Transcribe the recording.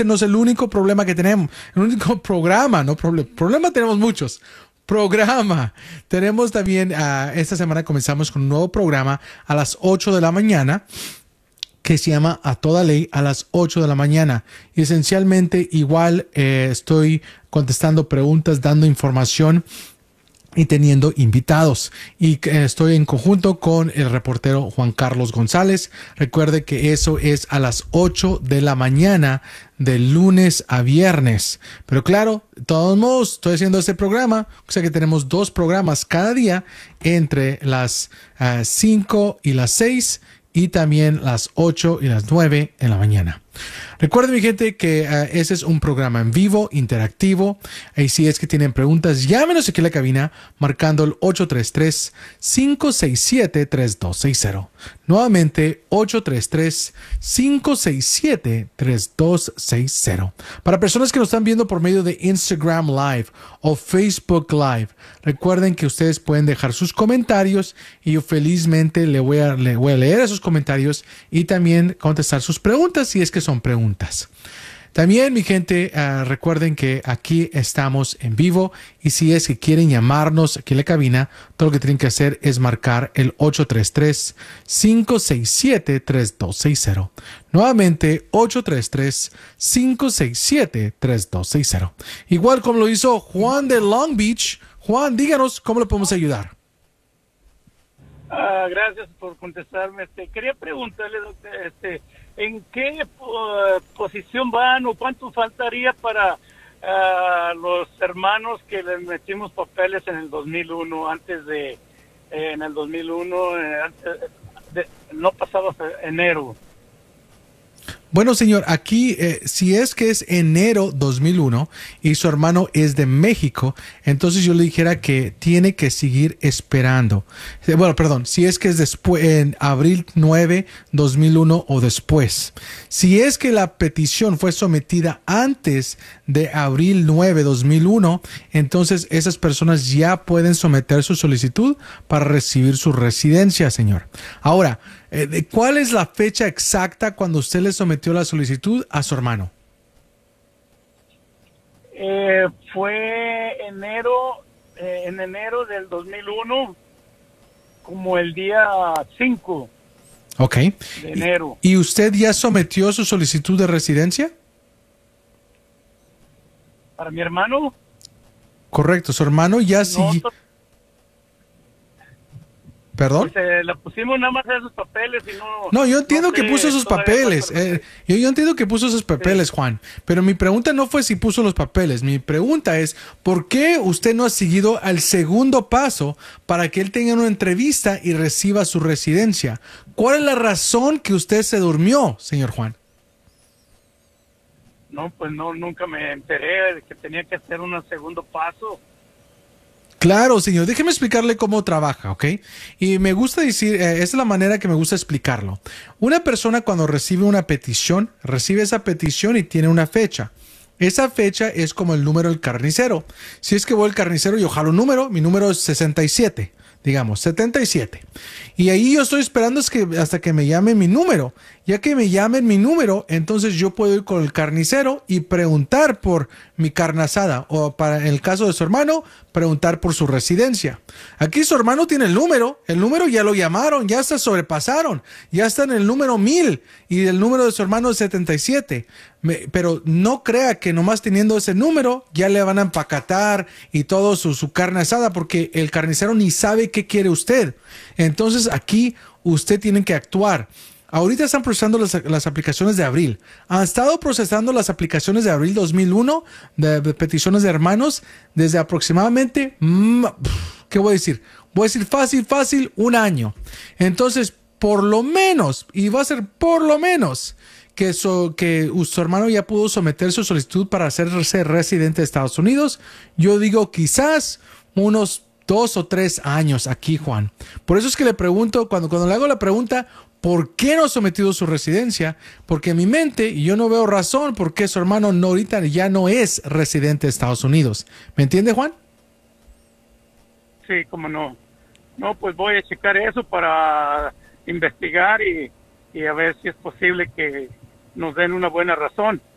este no es el único problema que tenemos, el único programa, no problema tenemos muchos. Programa. Tenemos también, esta semana comenzamos con un nuevo programa a las 8 de la mañana que se llama A Toda Ley a las 8 de la mañana. Y esencialmente igual estoy contestando preguntas, dando información y teniendo invitados. Y estoy en conjunto con el reportero Juan Carlos González. Recuerde que eso es a las 8 de la mañana de lunes a viernes. Pero claro, de todos modos, estoy haciendo este programa. O sea que tenemos 2 programas cada día entre las 5 y las 6 y también las 8 y las 9 en la mañana. Recuerden, mi gente, que ese es un programa en vivo, interactivo. Y si es que tienen preguntas, llámenos aquí a la cabina marcando el 833-567-3260. Nuevamente, 833-567-3260. Para personas que nos están viendo por medio de Instagram Live o Facebook Live, recuerden que ustedes pueden dejar sus comentarios y yo felizmente le voy a leer esos comentarios y también contestar sus preguntas si es que son preguntas. También, mi gente, recuerden que aquí estamos en vivo y si es que quieren llamarnos aquí en la cabina, todo lo que tienen que hacer es marcar el 833-567-3260. Nuevamente, 833-567-3260. Igual como lo hizo Juan de Long Beach. Juan, díganos cómo le podemos ayudar. Gracias por contestarme. Quería preguntarle, doctor, ¿en qué posición van o cuánto faltaría para los hermanos que les metimos papeles en el 2001, en el 2001, no pasado enero? Bueno, señor, aquí si es que es enero 2001 y su hermano es de México, entonces yo le dijera que tiene que seguir esperando. Bueno, perdón, si es que es después, en abril 9, 2001 o después. Si es que la petición fue sometida antes de abril 9, 2001, entonces esas personas ya pueden someter su solicitud para recibir su residencia, señor. Ahora, ¿cuál es la fecha exacta cuando usted le sometió la solicitud a su hermano? Fue en enero del 2001, como el día 5 de enero. ¿Y usted ya sometió su solicitud de residencia? ¿Para mi hermano? Correcto, su hermano ya sí. ¿Perdón? Pues le pusimos nada más esos papeles y no... No, yo entiendo no que puso esos papeles. Yo entiendo que puso esos papeles, sí. Juan. Pero mi pregunta no fue si puso los papeles. Mi pregunta es, ¿por qué usted no ha seguido al segundo paso para que él tenga una entrevista y reciba su residencia? ¿Cuál es la razón que usted se durmió, señor Juan? No, pues no, nunca me enteré de que tenía que hacer un segundo paso. Claro, señor. Déjeme explicarle cómo trabaja, ¿ok? Y me gusta decir, esa es la manera que me gusta explicarlo. Una persona cuando recibe una petición, recibe esa petición y tiene una fecha. Esa fecha es como el número del carnicero. Si es que voy al carnicero y yo jalo un número, mi número es 67, digamos, 77. Y ahí yo estoy esperando hasta que me llame mi número. Ya que me llamen mi número, entonces yo puedo ir con el carnicero y preguntar por mi carne asada. O para en el caso de su hermano, preguntar por su residencia. Aquí su hermano tiene el número ya lo llamaron, ya se sobrepasaron, ya está en el número 1000 y el número de su hermano es 77. Pero no crea que nomás teniendo ese número ya le van a empacatar y todo su carne asada, porque el carnicero ni sabe qué quiere usted. Entonces aquí usted tiene que actuar. Ahorita están procesando las aplicaciones de abril. Han estado procesando las aplicaciones de abril 2001 de peticiones de hermanos desde aproximadamente, ¿qué voy a decir? Voy a decir fácil, un año. Entonces, por lo menos, y va a ser por lo menos, que su hermano ya pudo someter su solicitud para hacerse residente de Estados Unidos. Yo digo quizás unos 2 o 3 años aquí, Juan. Por eso es que le pregunto, cuando le hago la pregunta, ¿por qué no ha sometido su residencia? Porque en mi mente yo no veo razón por qué su hermano ahorita ya no es residente de Estados Unidos. ¿Me entiende, Juan? Sí, cómo no. No, pues voy a checar eso para investigar y a ver si es posible que nos den una buena razón.